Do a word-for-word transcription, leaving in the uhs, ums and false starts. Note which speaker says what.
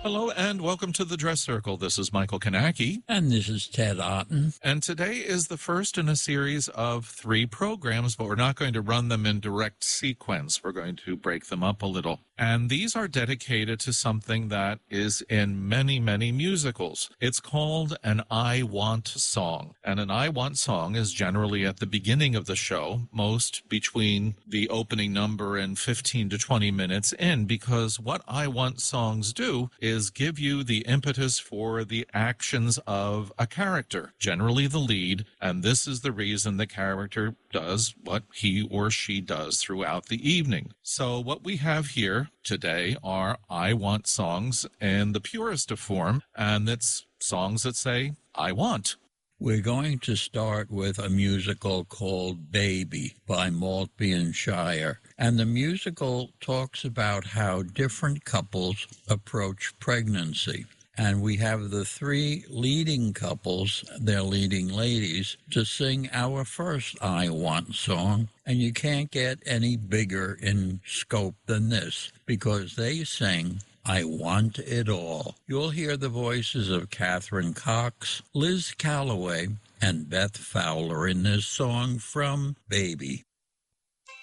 Speaker 1: Hello and welcome to the Dress Circle. This is Michael Kanaki.
Speaker 2: And this is Ted Otten.
Speaker 1: And today is the first in a series of three programs, but we're not going to run them in direct sequence. We're going to break them up a little. And these are dedicated to something that is in many, many musicals. It's called an I Want song. And an I Want song is generally at the beginning of the show, most between the opening number and fifteen to twenty minutes in, because what I Want songs do is is give you the impetus for the actions of a character, generally the lead, and this is the reason the character does what he or she does throughout the evening. So what we have here today are I Want songs in the purest of form, and it's songs that say, I want.
Speaker 2: We're going to start with a musical called Baby by Maltby and Shire. And the musical talks about how different couples approach pregnancy. And we have the three leading couples, their leading ladies, to sing our first I Want song. And you can't get any bigger in scope than this, because they sing I Want It All. You'll hear the voices of Catherine Cox, Liz Calloway, and Beth Fowler in this song from Baby.